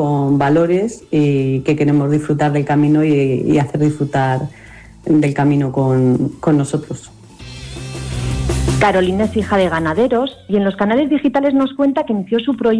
con valores y que queremos disfrutar del camino y hacer disfrutar del camino con nosotros. Carolina es hija de ganaderos y en los canales digitales nos cuenta que inició su proyecto